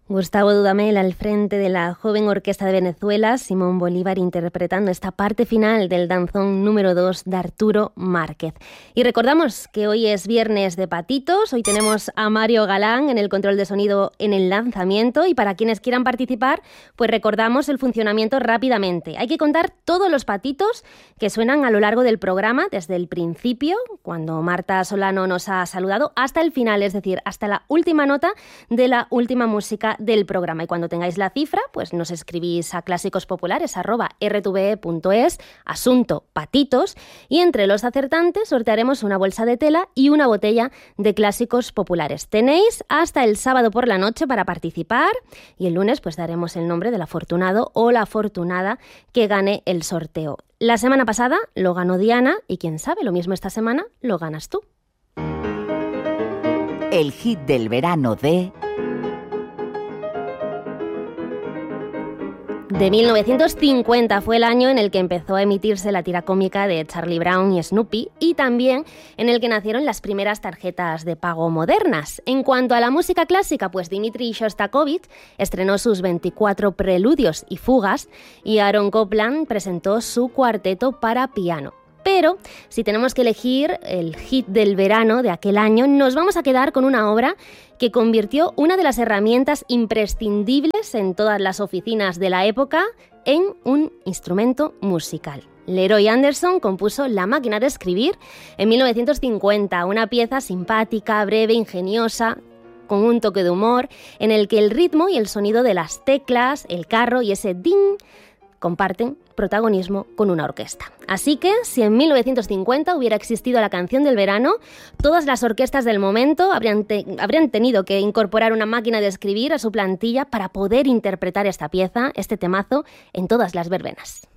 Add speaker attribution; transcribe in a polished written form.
Speaker 1: Gustavo Dudamel al frente de la joven orquesta de Venezuela, Simón Bolívar interpretando esta parte final del danzón número 2 de Arturo Márquez. Y recordamos que hoy es viernes de patitos, hoy tenemos a Mario Galán en el control de sonido en el lanzamiento y para quienes quieran participar, pues recordamos el funcionamiento rápidamente. Hay que contar todos los patitos que suenan a lo largo del programa, desde el principio, cuando Marta Solano nos ha saludado, hasta el final, es decir, hasta la última nota de la última música del programa. Y cuando tengáis la cifra, pues nos escribís a clásicosPopulares@rtve.es, asunto patitos, y entre los acertantes sortearemos una bolsa de tela y una botella de Clásicos Populares. Tenéis hasta el sábado por la noche para participar y el lunes pues daremos el nombre del afortunado o la afortunada que gane el sorteo. La semana pasada lo ganó Diana y quién sabe, lo mismo esta semana lo ganas tú.
Speaker 2: El hit del verano de
Speaker 1: 1950 fue el año en el que empezó a emitirse la tira cómica de Charlie Brown y Snoopy y también en el que nacieron las primeras tarjetas de pago modernas. En cuanto a la música clásica, pues Dmitri Shostakovich estrenó sus 24 preludios y fugas y Aaron Copland presentó su cuarteto para piano. Pero si tenemos que elegir el hit del verano de aquel año, nos vamos a quedar con una obra que convirtió una de las herramientas imprescindibles en todas las oficinas de la época en un instrumento musical. Leroy Anderson compuso La máquina de escribir en 1950, una pieza simpática, breve, ingeniosa, con un toque de humor, en el que el ritmo y el sonido de las teclas, el carro y ese ding comparten protagonismo con una orquesta. Así que, si en 1950 hubiera existido la canción del verano, todas las orquestas del momento habrían tenido que incorporar una máquina de escribir a su plantilla para poder interpretar esta pieza, este temazo, en todas las verbenas.